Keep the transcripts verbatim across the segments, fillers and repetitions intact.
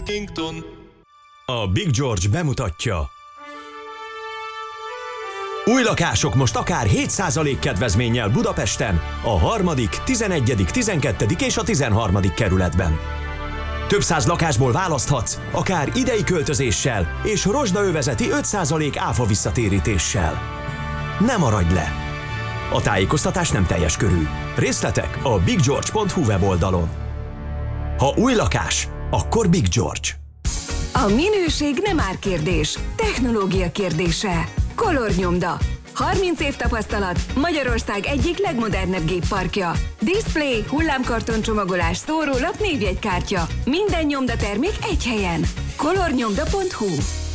A Big George bemutatja. Új lakások most akár hét százalék kedvezménnyel Budapesten, a harmadik, tizenegyedik, tizenkettedik és a tizenharmadik kerületben. Több száz lakásból választhatsz, akár idei költözéssel és rozsdaövezeti öt százalék áfa visszatérítéssel. Ne maradj le! A tájékoztatás nem teljes körű. Részletek a big george pont hu weboldalon. Ha új lakás, akkor Big George. A minőség nem árkérdés, technológia kérdése. Color Nyomda. harminc év tapasztalat, Magyarország egyik legmodernebb gépparkja. Display, hullámkarton csomagolás, szórólap, névjegykártya. Minden nyomdatermék egy helyen. color nyomda pont hu.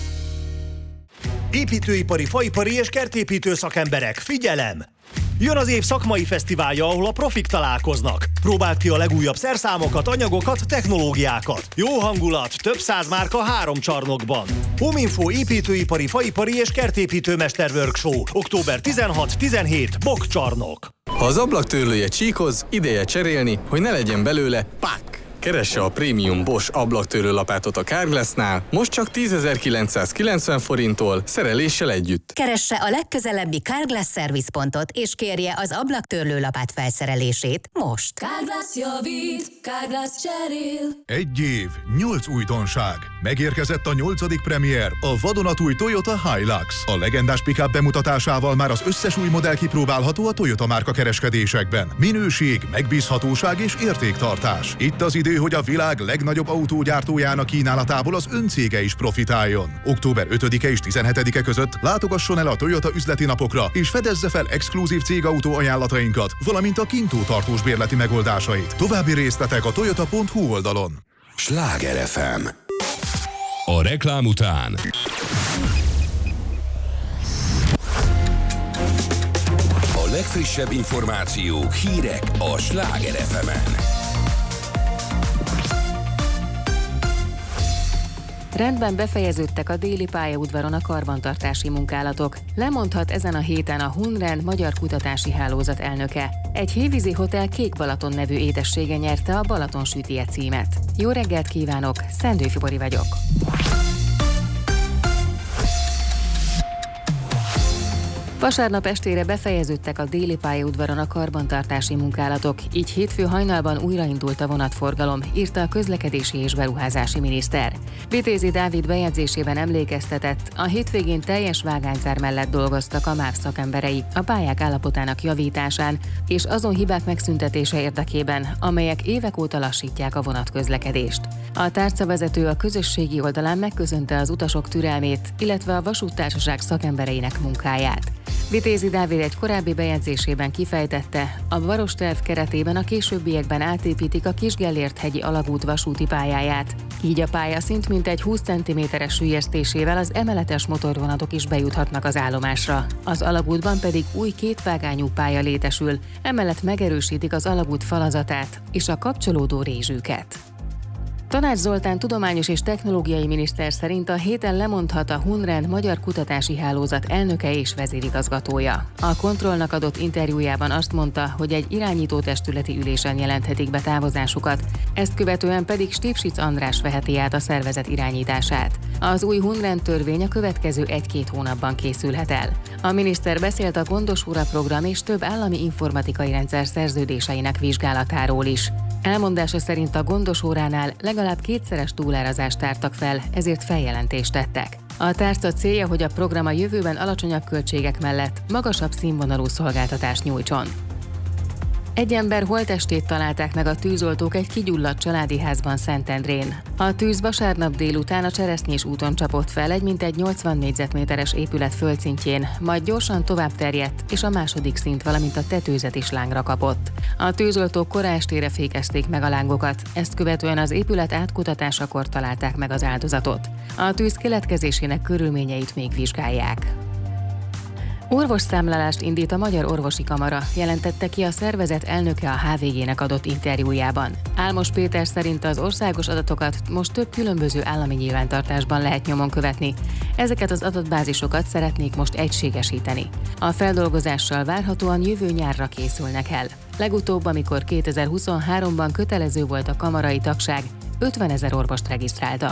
Építőipari, faipari és kertépítő szakemberek, figyelem! Jön az év szakmai fesztiválja, ahol a profik találkoznak. Próbáld ki a legújabb szerszámokat, anyagokat, technológiákat. Jó hangulat, több száz márka három csarnokban. Hominfo építőipari, faipari és kertépítőmester workshop. október tizenhat-tizenhét, Bokcsarnok. Ha az ablaktörlője csíkoz, ideje cserélni, hogy ne legyen belőle pák! Keresse a prémium Bosch ablaktörlő lapátot a Carglassnál, most csak tízezer-kilencszázkilencven forinttól, szereléssel együtt. Keresse a legközelebbi Carglass szervizpontot, és kérje az ablaktörlő lapát felszerelését most. Carglass javít, Carglass cserél. Egy év, nyolc újdonság. Megérkezett a nyolcadik premier, a vadonatúj Toyota Hilux. A legendás pick-up bemutatásával már az összes új modell kipróbálható a Toyota márka kereskedésekben. Minőség, megbízhatóság és értéktartás. Itt az idő, hogy a világ legnagyobb autógyártójának kínálatából az öncége is profitáljon. október ötödike és tizenhetedike között látogasson el a Toyota üzleti napokra, és fedezze fel exkluzív cégautó ajánlatainkat, valamint a kintó tartós bérleti megoldásait. További részletek a toyota pont hu oldalon. Sláger ef em. A reklám után a legfrissebb információk, hírek a Sláger ef emen. Rendben befejeződtek a déli pályaudvaron a karbantartási munkálatok. Lemondhat ezen a héten a Hunrend Magyar Kutatási Hálózat elnöke. Egy hévízi hotel Kék Balaton nevű édessége nyerte a Balaton sütije címet. Jó reggelt kívánok, Szendő Fibori vagyok. Vasárnap estére befejeződtek a déli pályaudvaron a karbantartási munkálatok, így hétfő hajnalban újraindult a vonatforgalom, írta a közlekedési és beruházási miniszter. Vitézi Dávid bejegyzésében emlékeztetett, a hétvégén teljes vágányzár mellett dolgoztak a MÁV szakemberei a pályák állapotának javításán és azon hibák megszüntetése érdekében, amelyek évek óta lassítják a vonatközlekedést. A tárcavezető a közösségi oldalán megköszönte az utasok türelmét, illetve a vasúttársaság szakembereinek munkáját. Vitézi Dávid egy korábbi bejegyzésében kifejtette, a Barosterv keretében a későbbiekben átépítik a Kisgellért-hegyi alagút vasúti pályáját. Így a pályaszint mintegy húsz centiméteres süllyesztésével az emeletes motorvonatok is bejuthatnak az állomásra. Az alagútban pedig új kétvágányú pálya létesül, emellett megerősítik az alagút falazatát és a kapcsolódó rézsűket. Tanács Zoltán tudományos és technológiai miniszter szerint a héten lemondhat a Hunrend Magyar Kutatási Hálózat elnöke és vezérigazgatója. A Kontrollnak adott interjújában azt mondta, hogy egy irányító testületi ülésen jelenthetik be távozásukat, ezt követően pedig Stipsic András veheti át a szervezet irányítását. Az új Hunrend törvény a következő egy-két hónapban készülhet el. A miniszter beszélt a Gondos Ura program és több állami informatikai rendszer szerződéseinek vizsgálatáról is. Elmondása szerint a Gondos Óránál legalább kétszeres túlárazást tártak fel, ezért feljelentést tettek. A tárca célja, hogy a program a jövőben alacsonyabb költségek mellett magasabb színvonalú szolgáltatást nyújtson. Egy ember holttestét találták meg a tűzoltók egy kigyulladt családi házban Szentendrén. A tűz vasárnap délután a Cseresznyés úton csapott fel egy mintegy nyolcvan négyzetméteres épület földszintjén, majd gyorsan tovább terjedt, és a második szint, valamint a tetőzet is lángra kapott. A tűzoltók kora estére fékezték meg a lángokat, ezt követően az épület átkutatásakor találták meg az áldozatot. A tűz keletkezésének körülményeit még vizsgálják. Orvosszámlálást indít a Magyar Orvosi Kamara, jelentette ki a szervezet elnöke a há vé gének adott interjújában. Álmos Péter szerint az országos adatokat most több különböző állami nyilvántartásban lehet nyomon követni. Ezeket az adatbázisokat szeretnék most egységesíteni. A feldolgozással várhatóan jövő nyárra készülnek el. Legutóbb, amikor kétezer-huszonháromban kötelező volt a kamarai tagság, ötvenezer orvost regisztráltak.